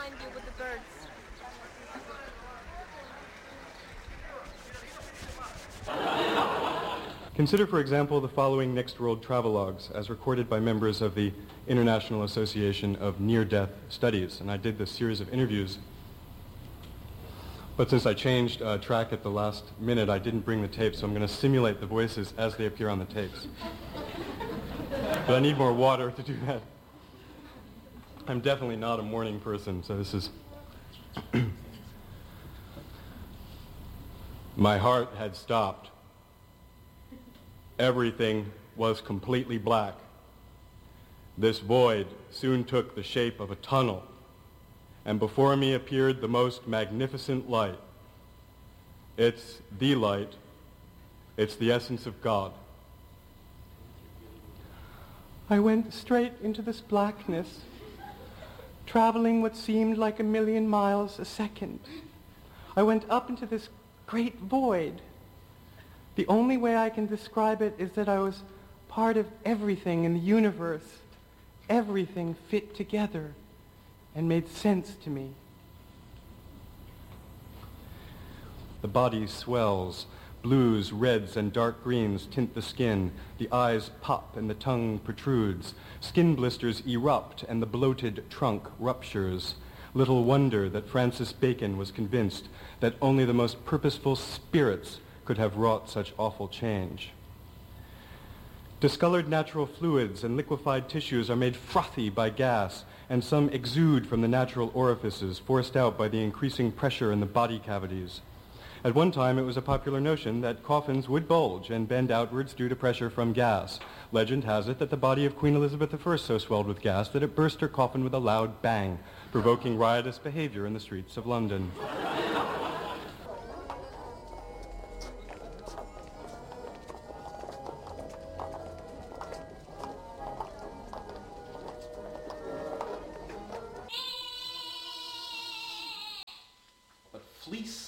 behind you with the birds. Consider, for example, the following Next World travelogues as recorded by members of the International Association of Near-Death Studies. And I did this series of interviews, but since I changed track at the last minute, I didn't bring the tape, so I'm going to simulate the voices as they appear on the tapes. But I need more water to do that. I'm definitely not a morning person, so this is... My heart had stopped. Everything was completely black. This void soon took the shape of a tunnel, and before me appeared the most magnificent light. It's the light. It's the essence of God. I went straight into this blackness, traveling what seemed like 1,000,000 miles a second. I went up into this great void. The only way I can describe it is that I was part of everything in the universe. Everything fit together and made sense to me. The body swells. Blues, reds, and dark greens tint the skin. The eyes pop and the tongue protrudes. Skin blisters erupt and the bloated trunk ruptures. Little wonder that Francis Bacon was convinced that only the most purposeful spirits could have wrought such awful change. Discolored natural fluids and liquefied tissues are made frothy by gas, and some exude from the natural orifices, forced out by the increasing pressure in the body cavities. At one time, it was a popular notion that coffins would bulge and bend outwards due to pressure from gas. Legend has it that the body of Queen Elizabeth I so swelled with gas that it burst her coffin with a loud bang, provoking riotous behavior in the streets of London. Fliess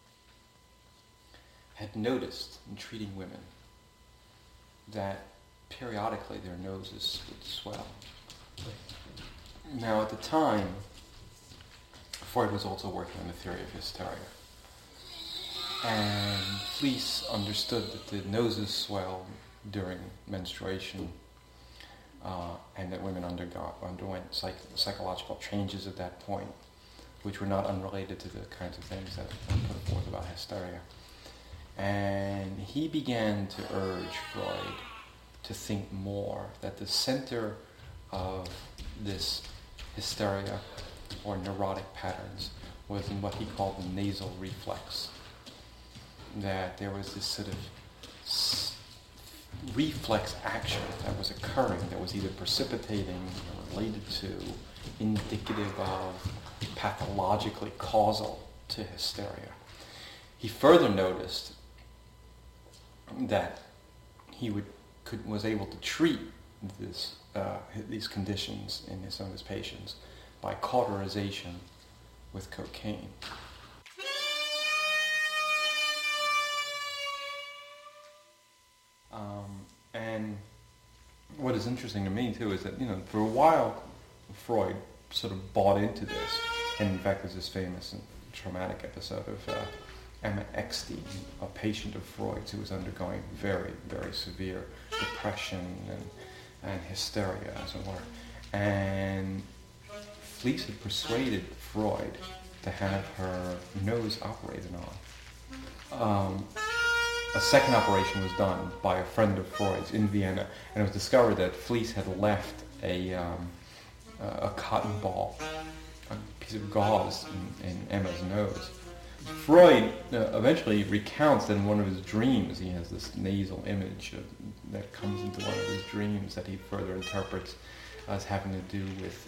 had noticed in treating women that periodically their noses would swell. Now at the time, Freud was also working on the theory of hysteria. And Fliess understood that the noses swell during menstruation and that women underwent psychological changes at that point, which were not unrelated to the kinds of things that were put forth about hysteria. And he began to urge Freud to think more, that the center of this hysteria or neurotic patterns was in what he called the nasal reflex. That there was this sort of reflex action that was occurring, that was either precipitating or related to, indicative of, pathologically causal to hysteria. He further noticed that he was able to treat these conditions in some of his patients by cauterization with cocaine. And what is interesting to me too is that, for a while Freud sort of bought into this. And in fact, there's this famous and traumatic episode of Emma Eckstein, a patient of Freud's who was undergoing very, very severe depression and hysteria, as it were. And Fliess had persuaded Freud to have her nose operated on. A second operation was done by a friend of Freud's in Vienna, and it was discovered that Fliess had left a cotton ball, a piece of gauze in Emma's nose. Freud eventually recounts that in one of his dreams he has this nasal image that comes into one of his dreams that he further interprets as having to do with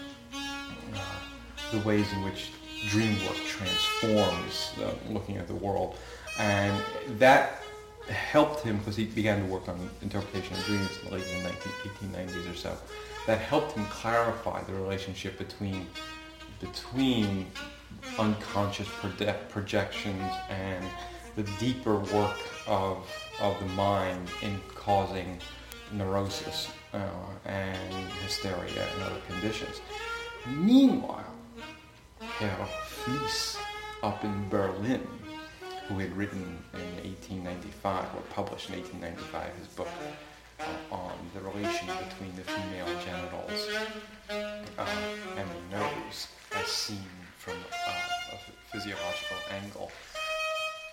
the ways in which dream work transforms looking at the world. And that helped him, because he began to work on interpretation of dreams late in the 1890s or so. That helped him clarify the relationship between unconscious projections and the deeper work of the mind in causing neurosis and hysteria and other conditions. Meanwhile, Herr Fliess up in Berlin, who had written in 1895, or published in 1895, his book on the relation between the female genitals